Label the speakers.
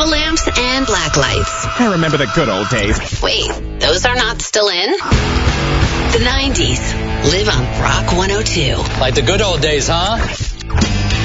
Speaker 1: yellow lamps and black lights.
Speaker 2: I remember the good old days.
Speaker 1: Wait, those are not still in? The 90s. Live on Rock 102.
Speaker 3: Like the good old days, huh?